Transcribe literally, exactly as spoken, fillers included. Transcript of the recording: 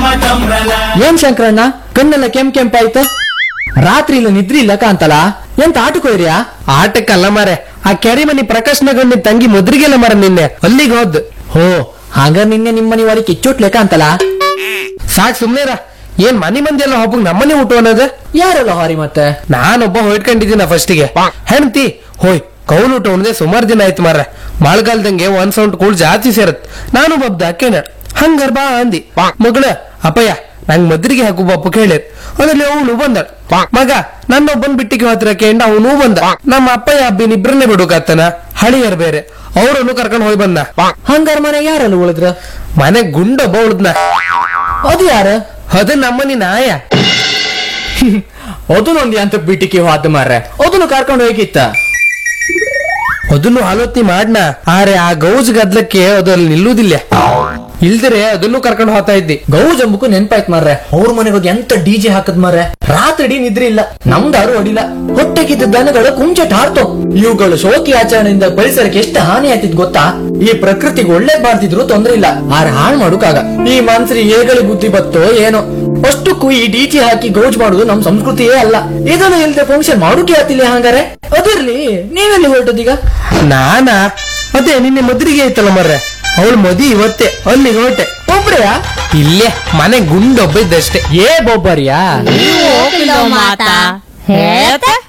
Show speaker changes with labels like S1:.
S1: ಏನ್ ಶಂಕರಣ್ಣ ಕಣ್ಣೆಲ್ಲ ಕೆಂಪ್ ಕೆಂಪಾಯ್ತು? ರಾತ್ರಿ ಇಲ್ಲ ನಿದ್ರಿ ಇಲ್ಲ ಕಾಂತಲ್ಲ, ಎಂತ ಆಟಕ್ಕೆ ಹೋಯ್ರಿಯಾ?
S2: ಆಟಕ್ಕಲ್ಲ ಮಾರೆ, ಆ ಕೆರೆ ಮನಿ ಪ್ರಕಾಶ್ನಗೊಂಡಿ ತಂಗಿ ಮುದ್ರಿಗೆಲ್ಲ ಮರ ನಿನ್ನೆ ಅಲ್ಲಿಗೆ ಹೋದ್.
S1: ಹೋ ಹಾಗ ನಿನ್ನೆ ನಿಮ್ಮನಿ ಒಳಗೆ ಕಿಚ್ಚೋಟ್ ಲೆಕ್ಕ ಅಂತಲ್ಲ.
S2: ಸಾಕ್ ಸುಮ್ನೇರ, ಏನ್ ಮನಿ ಮಂದಿ ಎಲ್ಲ ಹಬ್ಬಕ್ ನಮ್ಮನೆ ಊಟ ಅನ್ನೋದು?
S1: ಯಾರಲ್ಲ ಹಾರಿ ಮತ್ತೆ?
S2: ನಾನೊಬ್ಬ ಹೊಯ್ಟ್ಕೊಂಡಿದ್ದೀನ ಫಸ್ಟಿಗೆ. ಹೆಣ್ತಿ ಹೋಯ್ ಕೌಲ್ ಊಟ ಉಣ್ದೆ ಸುಮಾರು ದಿನ ಆಯ್ತು ಮಾರ್ರೆ. ಮಳೆಗಾಲದಂಗೆ ಒಂದ್ ಸೌಂಡ್ ಕೂಳ್ ಜಾಸ್ತಿ ಸೇರತ್. ನಾನು ಬಬ್ದ ಹಾಕೇನ ಹಂಗಾರ ಬಾ ಅಂದಿ. ಮಗಳ ಅಪ್ಪಯ್ಯ ನಂಗ್ ಮದ್ರಿಗೆ ಹಾಕು ಬಪ್ಪ ಕೇಳಿರ್. ಅದ್ರಲ್ಲಿ ಅವನು ಬಂದ ಮಗ ನನ್ನೊಬ್ಬನ್ ಬಿಟ್ಟಿಗೆ ಹತ್ರ ಕೇಂಡ ಅವನು ಬಂದ. ನಮ್ಮ ಅಪ್ಪಯ್ಯ ಹಬ್ಬಿನ ಇಬ್ರನ್ನೇ ಬಿಡುಕಾತನ, ಹಳಿಯರ್ ಬೇರೆ, ಅವ್ರನ್ನು ಕರ್ಕೊಂಡ್ ಹೋಗಿ ಬಂದ.
S1: ಹಂಗಾರ ಮನೆ ಯಾರಲ್ಲ ಉಳಿದ್ರ?
S2: ಮನೆ ಗುಂಡೊಬ್ಬ ಉಳ್ದ್ನ.
S1: ಅದು ಯಾರ?
S2: ಅದು ನಮ್ಮನಿ ನಾಯ.
S1: ಅದನ್ನೊಂದಿ ಅಂತ ಬಿಟ್ಟಿಗೆ ಹೋದ ಮಾರ್ರೆ, ಅದನ್ನು ಕರ್ಕೊಂಡು ಹೋಗಿತ್ತ.
S2: ಅದನ್ನು ಆಲೋಚನೆ ಮಾಡ್ನ, ಆರೆ ಆ ಗೌಜ್ ಗದ್ಲಕ್ಕೆ ಅದು ಅಲ್ಲಿ ನಿಲ್ಲುವುದಿಲ್ಲ. ಇಲ್ದರೆ ಅದನ್ನು ಕರ್ಕೊಂಡು ಹೋಗ್ತಾ ಇದ್ದಿ.
S1: ಗೌಜ್ ಅಂಬಕು ನೆನ್ಪಾಯ್ತು ಮಾರ್ರೆ, ಅವ್ರ ಮನೆಗೆ ಹೋಗಿ ಎಂತ ಡಿಜೆ ಹಾಕದ್ ಮಾರ್ರೆ. ರಾತ್ರಿ ನಿದ್ರೆ ಇಲ್ಲ, ನಮ್ದಾರು ಅಡಿಲ್ಲ. ಹೊಟ್ಟೆಗಿದ್ದ ದನಗಳು ಕುಂಚಟ್ ಹಾರ್ತು. ಇವುಗಳು ಶೋಕಿ ಆಚರಣೆಯಿಂದ ಪರಿಸರಕ್ಕೆ ಎಷ್ಟು ಹಾನಿ ಆಯ್ತಿದ್ ಗೊತ್ತಾ? ಈ ಪ್ರಕೃತಿಗೆ ಒಳ್ಳೇದ್ ಮಾಡ್ತಿದ್ರು ತೊಂದ್ರೆ ಇಲ್ಲ, ಆರ ಹಾಳ್ ಮಾಡುಕಾಗ ಈ ಮನ್ಸರಿ ಹೇಗಳಿ ಬುದ್ಧಿ ಬತ್ತೋ ಏನೋ. ಅಷ್ಟಕ್ಕೂ ಈ ಡಿಜೆ ಹಾಕಿ ಗೌಜ್ ಮಾಡುದು ನಮ್ ಸಂಸ್ಕೃತಿಯೇ ಅಲ್ಲ. ಇದನ್ನು ಇಲ್ದೆ ಫಂಕ್ಷನ್ ಮಾಡುಕೆ ಆತಿಲ್ಲ. ಹಂಗಾರೆ ಅದಿರ್ಲಿ, ನೀವೆಲ್ಲಿ ಹೊರಟದೀಗ?
S2: ನಾನಾ ಅದೇ ನಿನ್ನೆ ಮದ್ರಿಗೆ ಐತಲ್ಲ ಮರ್ರೆ, ಅವಳು ಮದಿ ಇವತ್ತೇ ಅಲ್ಲಿಗೆ ಹೊರಟೆ.
S1: ಒಬ್ರೆಯಾ?
S2: ಇಲ್ಲೇ ಮನೆ ಗುಂಡೊಬ್ಬ ಇದ್ದಷ್ಟೇ.
S1: ಏ ಬೊಬ್ಬರಿಯಾ?
S3: ನೀವು ಹೋಗಿಲ್ಲ ಮಾತಾ ಹೇಳ್ತಾ